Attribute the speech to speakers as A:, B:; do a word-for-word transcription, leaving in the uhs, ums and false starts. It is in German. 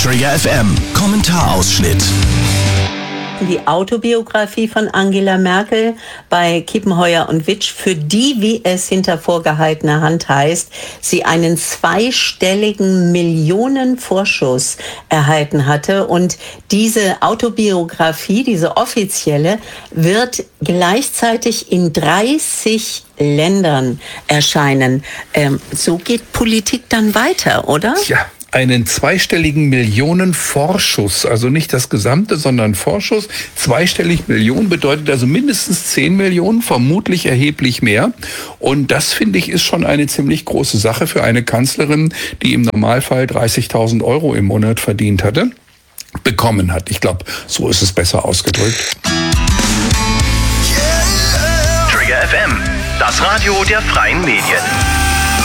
A: Trigger F M Kommentarausschnitt.
B: Die Autobiografie von Angela Merkel bei Kiepenheuer und Witsch, für die, wie es hinter vorgehaltener Hand heißt, sie einen zweistelligen Millionenvorschuss erhalten hatte. Und diese Autobiografie, diese offizielle, wird gleichzeitig in dreißig Ländern erscheinen. Ähm, so geht Politik dann weiter, oder?
C: Ja. Einen zweistelligen Millionenvorschuss, also nicht das Gesamte, sondern Vorschuss. Zweistellig Millionen bedeutet also mindestens zehn Millionen, vermutlich erheblich mehr. Und das, finde ich, ist schon eine ziemlich große Sache für eine Kanzlerin, die im Normalfall dreißigtausend Euro im Monat verdient hatte, bekommen hat. Ich glaube, so ist es besser ausgedrückt.
A: Trigger F M, das Radio der freien Medien.